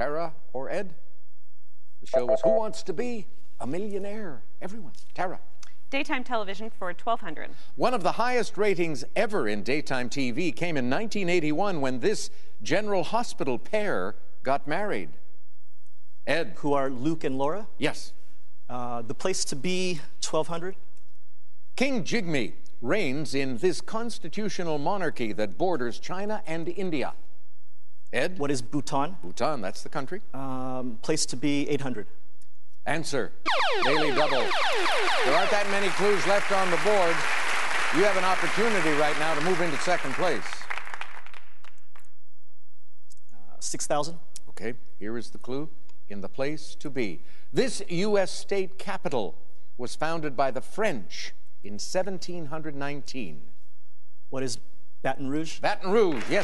Tara or Ed? The show is Who Wants to Be a Millionaire? Everyone. Tara. Daytime television for 1200. One of the highest ratings ever in daytime TV came in 1981 when this General Hospital pair got married. Ed. Who are Luke and Laura? Yes. The Place to Be, 1200. King Jigme reigns in this constitutional monarchy that borders China and India. Ed. What is Bhutan? Bhutan, that's the country. Place to Be, 800. Answer. Daily Double. There aren't that many clues left on the board. You have an opportunity right now to move into second place. 6,000. Okay, here is the clue. In the place to be. This U.S. state capital was founded by the French in 1719. What is Baton Rouge? Baton Rouge, yes.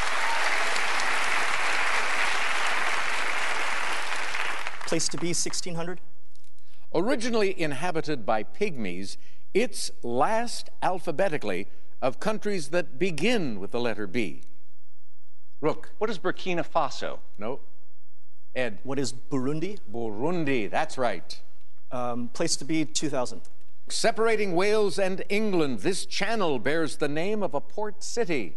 Place to Be, 1600. Originally inhabited by pygmies, it's last alphabetically of countries that begin with the letter B. Rook. What is Burkina Faso? No. Ed. What is Burundi? Burundi, that's right. Place to Be, 2000. Separating Wales and England, this channel bears the name of a port city.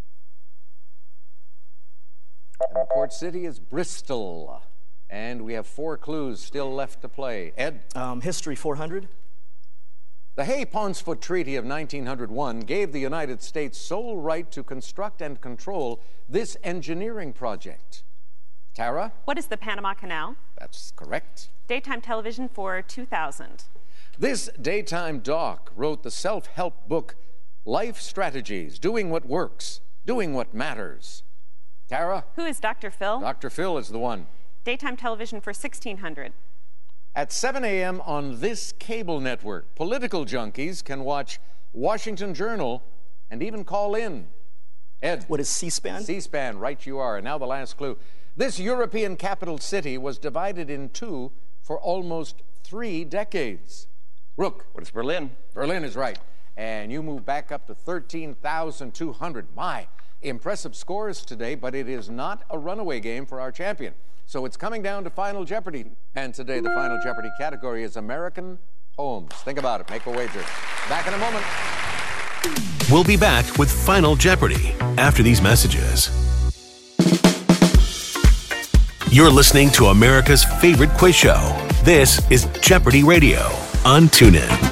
And the port city is Bristol. And we have 4 clues still left to play. Ed? History, 400. The Hay-Pauncefoot Treaty of 1901 gave the United States sole right to construct and control this engineering project. Tara? What is the Panama Canal? That's correct. Daytime television for 2000. This daytime doc wrote the self-help book, Life Strategies, Doing What Works, Doing What Matters. Tara? Who is Dr. Phil? Dr. Phil is the one. Daytime television for 1600. At 7 a.m. on this cable network, political junkies can watch Washington Journal and even call in. Ed. What is C-SPAN? C-SPAN, right you are. And now the last clue. This European capital city was divided in 2 for almost 3 decades. Rook. What is Berlin? Berlin is right. And you move back up to 13,200. My, impressive scores today, but it is not a runaway game for our champion. So it's coming down to Final Jeopardy. And today the Final Jeopardy category is American Poems. Think about it. Make a wager. Back in a moment. We'll be back with Final Jeopardy after these messages. You're listening to America's favorite quiz show. This is Jeopardy Radio on TuneIn.